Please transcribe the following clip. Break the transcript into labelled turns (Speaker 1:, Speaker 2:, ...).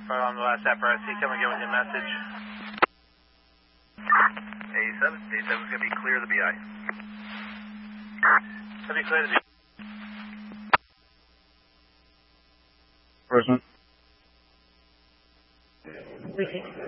Speaker 1: on the last FRSC. Come again with your message.
Speaker 2: A7's going to be clear of the BI.
Speaker 1: It'll be clear to be.
Speaker 3: Present.